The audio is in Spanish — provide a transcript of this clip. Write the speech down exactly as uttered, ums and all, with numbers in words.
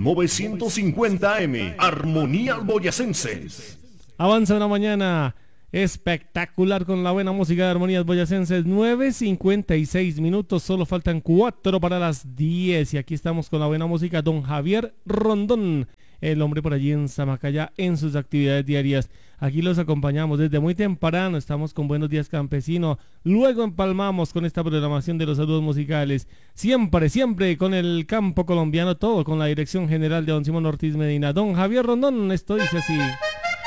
novecientos cincuenta A M, Armonías Boyacenses. Avanza una mañana espectacular con la buena música de Armonías Boyacenses. Nueve cincuenta y seis minutos, solo faltan cuatro para las diez. Y aquí estamos con la buena música, don Javier Rondón, el hombre por allí en Zamacaya en sus actividades diarias. Aquí los acompañamos desde muy temprano, estamos con Buenos Días Campesino, luego empalmamos con esta programación de los saludos musicales, siempre, siempre con el campo colombiano, todo con la dirección general de don Simón Ortiz Medina. Don Javier Rondón, esto dice así.